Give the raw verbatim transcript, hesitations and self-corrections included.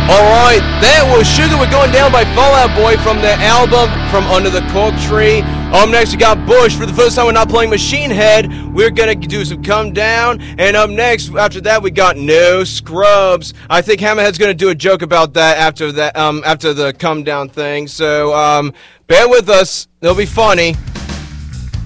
Alright, that was Sugar We're Going Down by Fall Out Boy from their album From Under the Cork Tree. Up next we got Bush. For the first time we're not playing Machine Head. We're gonna do some Come Down. And up next, after that, we got No Scrubs. I think Hammerhead's gonna do a joke about that after that, um, after the Come Down thing. So, um, bear with us. It'll be funny.